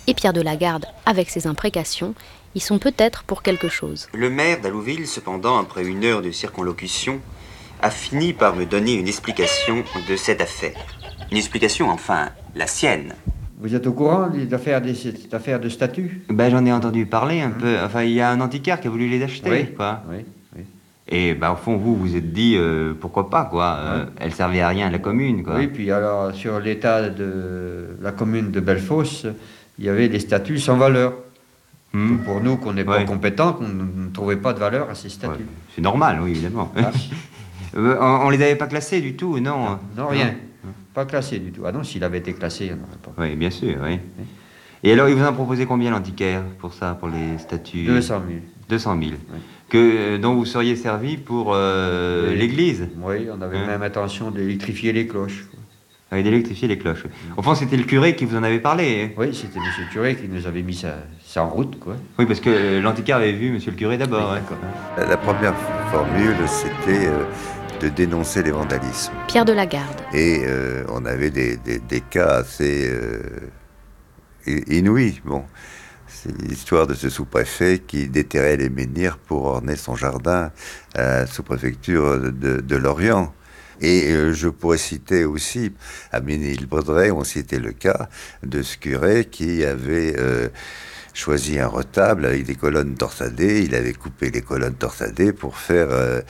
et Pierre de la Garde avec ses imprécations y sont peut-être pour quelque chose. Le maire d'Allouville, cependant, après 1 heure de circonlocution, a fini par me donner une explication de cette affaire. Une explication, enfin, la sienne. Vous êtes au courant de cette affaire de statut? Ben, j'en ai entendu parler un peu. Enfin, il y a un antiquaire qui a voulu les acheter, Oui, quoi. oui, oui. Et au fond, vous vous êtes dit, pourquoi pas, quoi. Elle servait à rien à la commune, quoi. Oui, puis alors, sur l'état de la commune de Bellefosse, il y avait des statuts sans valeur. Donc pour nous, qu'on n'est pas compétents, qu'on ne trouvait pas de valeur à ces statuts. C'est normal, oui, évidemment. On les avait pas classés du tout, non? Non, rien. Pas classés du tout. Ah non, s'il avait été classé, il n'y en aurait pas. Oui, bien sûr, oui. Et alors, il vous en a proposé combien, l'antiquaire, pour ça, pour les statuts? 200 000. 200 000. Oui. Dont vous seriez servi pour l'église? Oui, on avait même intention d'électrifier les cloches. Oui, d'électrifier les cloches. Au fond, c'était le curé qui vous en avait parlé. Oui, c'était monsieur le curé qui nous avait mis ça en route, quoi. Oui, parce que l'antiquaire avait vu monsieur le curé d'abord. Oui, d'accord. La première formule, c'était de dénoncer les vandalismes. Pierre de la Garde. Et on avait des cas assez inouïs. Bon, c'est l'histoire de ce sous-préfet qui déterrait les menhirs pour orner son jardin à la sous-préfecture de Lorient. Et je pourrais citer aussi, à Ménilbredret, on citait le cas de ce curé qui avait choisi un retable avec des colonnes torsadées. Il avait coupé les colonnes torsadées pour faire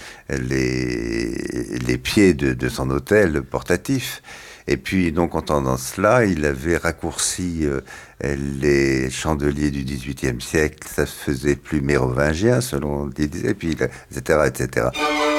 les pieds de son autel portatif. Et puis, donc, en entendant cela, il avait raccourci les chandeliers du XVIIIe siècle. Ça se faisait plus mérovingien, selon ce qu'il disait, puis, etc., etc.